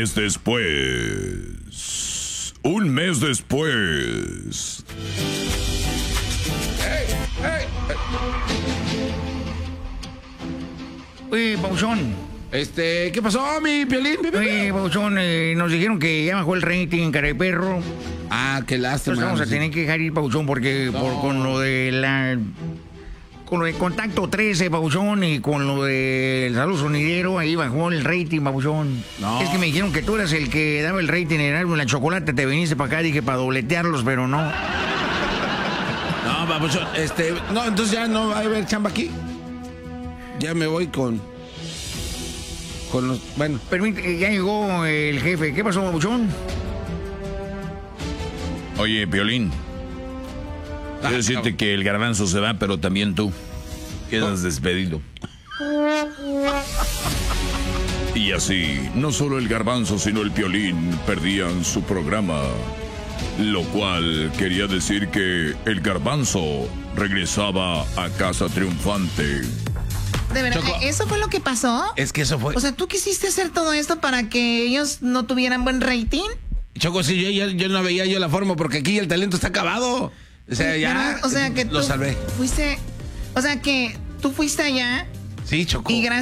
mes después. Un mes después. Oye, Pauzón. ¿Qué pasó, mi Piolín? Oye, Pauzón, nos dijeron que ya bajó el rating en Cara de Perro. Ah, qué lástima. Entonces vamos a tener que dejar ir, Pauzón, porque con lo de Contacto 13, Pauzón, y con lo del Salud Sonidero, ahí bajó el rating, Pauzón. No. Es que me dijeron que tú eras el que daba el rating en Erasmo y la Chocolate, te viniste para acá, dije, para dobletearlos, pero no. No, Papuchón, no, entonces ya no va a haber chamba aquí. Ya me voy con los, bueno. Permite, ya llegó el jefe. ¿Qué pasó, Pauzón? Oye, Piolín. Quiero decirte que el garbanzo se va, pero también tú. Quedas despedido. Y así, no solo el garbanzo, sino el Piolín perdían su programa. Lo cual quería decir que el garbanzo regresaba a casa triunfante. ¿De verdad? Choco, ¿Eso fue lo que pasó? Es que eso fue. O sea, ¿tú quisiste hacer todo esto para que ellos no tuvieran buen rating? Choco, sí, yo no veía yo la forma porque aquí el talento está acabado. O sea, ya. O sea, que lo tú salvé. fuiste. O sea, que tú fuiste allá. Sí, Choco. Y gracias